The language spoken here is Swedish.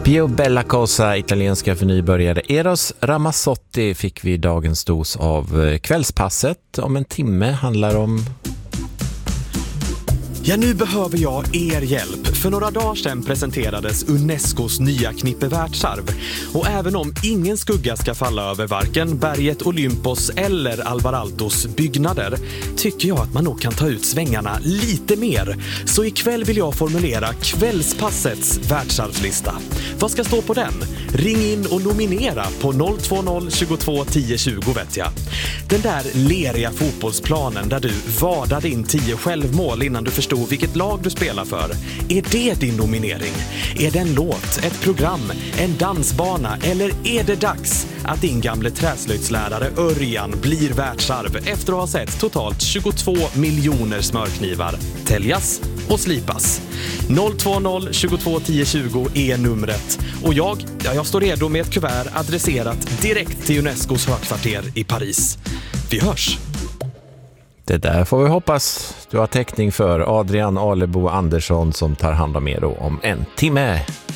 Pio Bella Cosa, italienska för nybörjare. Eros Ramazzotti fick vi dagens dos av kvällspasset. Om en timme handlar om... Ja, nu behöver jag er hjälp. För några dagar sedan presenterades Unescos nya knippe världsarv. Och även om ingen skugga ska falla över varken berget Olympos eller Alvar Aaltos byggnader, tycker jag att man nog kan ta ut svängarna lite mer. Så ikväll vill jag formulera kvällspassets världsarvslista. Vad ska stå på den? Ring in och nominera på 020 22 10 20 vet jag. Den där leriga fotbollsplanen där du vadade in 10 självmål innan du förstod vilket lag du spelar för. Är det din nominering? Är det en låt, ett program, en dansbana eller är det dags att din gamle träslöjdslärare Örjan blir världsarv efter att ha sett totalt 22 miljoner smörknivar täljas och slipas? 020 22 10 20 är numret. Och jag står redo med ett kuvert adresserat direkt till Unescos högkvarter i Paris. Vi hörs! Det där får vi hoppas du har täckning för. Adrian Alebo Andersson som tar hand om er då om en timme.